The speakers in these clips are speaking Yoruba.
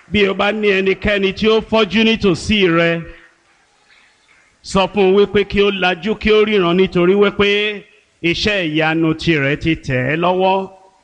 bí o bá ní ẹnikẹ́ni tí ó fọ́jú nítòsí rẹ, sọ fún un wípé kí ó lajú kí ó ríran, nítorí wípé iṣẹ́ ìyanu tirẹ̀ ti tẹ̀ ẹ́ lọ́wọ́.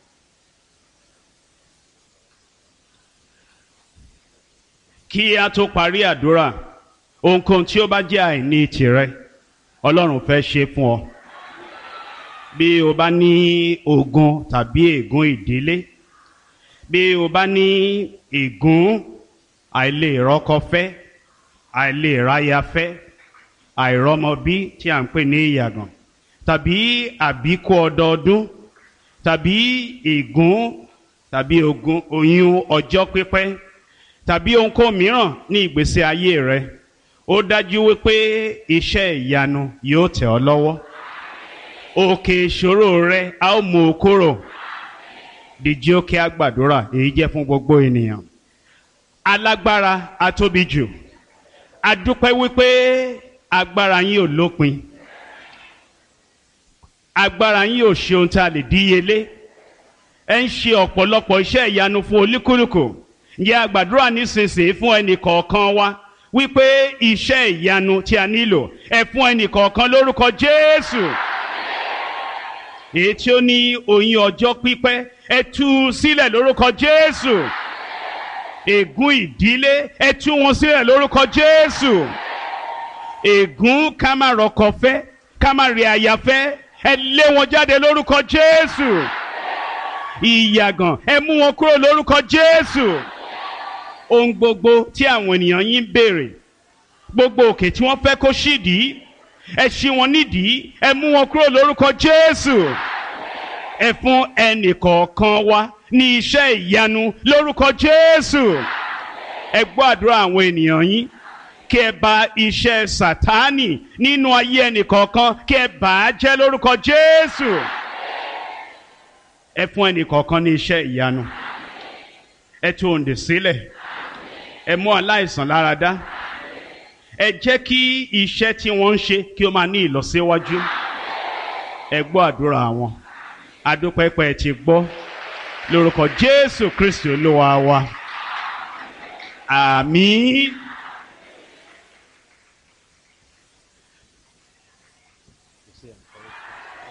Kí a tó parí àdúrà, ohunkóhun tí ó bá jẹ́ àìní tirẹ̀, Ọlọ́run fẹ́ ṣe fún ọ. Bí o bá ní ogun tàbí ègún ìdílé, bí o bá ní ègún àìlèrọ́kọfẹ́, àìlèráyafẹ́, àìrọ́mọbí tí à ń pè ní ìyàgàn, tàbí àbíkú ọdọọdún, tàbí ègún tàbí oyún ọjọ́ pípẹ́, tàbí ohunkóhun mìíràn ní ìgbésí ayé rẹ, ó dájú wípé iṣẹ́ ìyanu yóò tẹ̀ ọ́ lọ́wọ́. Òkè ìṣòro rẹ a ó mú o kúrò. Dìjí ó kí a gbàdúrà, èyí jẹ́ fún gbogbo ènìyàn. Alágbára atóbi jù, a dúpẹ́ wípé agbára yín ò lópin, agbára yín ò ṣe ohun tí a lè díyelé. Ẹ ń ṣe ọ̀pọ̀lọpọ̀ iṣẹ́ ìyanu fún olúkúlùkù. Ǹjẹ́ a gbàdúrà nísinsìnyí fún ẹnì kọ̀ọ̀kan wa wípé iṣẹ́ ìyanu tí a nílò ẹ fún ẹnì kọ̀ọ̀kan lórúkọ Jésù. Èyí tí ó ní oyún ọjọ́ pípẹ́, ẹ tú u sílẹ̀ lórúkọ Jésù. Ègún ìdílé, ẹ tú wọn sílẹ̀ lórúkọ Jésù. Ègún ká má rọ́kọ fẹ́, ká má rí aya fẹ́, ẹ lé wọn jáde lórúkọ Jésù. Ìyàgàn, ẹ mú wọn kúrò lórúkọ Jésù. Ohun gbogbo tí àwọn ènìyàn yín ń béèrè, gbogbo òkè tí wọ́n fẹ́ kó ṣídìí, ẹ ṣí wọn nídìí, ẹ mú wọn kúrò lórúkọ Jésù. Ẹ fún ẹnì kọ̀ọ̀kan wa ní iṣẹ́ ìyanu lórúkọ Jésù. Ẹ gbọ́ àdúrà àwọn ènìyàn yín, kí ẹ bà iṣẹ́ Sátánì nínú ayé ẹnì kọ̀ọ̀kan, kí ẹ bà á jẹ́ lórúkọ Jésù. Ẹ fún ẹnì kọ̀ọ̀kan ní iṣẹ́ ìyanu. Ẹ tú òǹdè sílẹ̀. Ẹ mú aláìsàn lára dá. Ẹ jẹ́ kí iṣẹ́ tí wọ́n ń ṣe kí ó máa ní ìlọsíwájú. Ẹ gbọ́ àdúrà wọn. Adúpẹ́pẹ́ ti gbọ́ lórúkọ Jésù Kristi Olúwa wa. Àmín.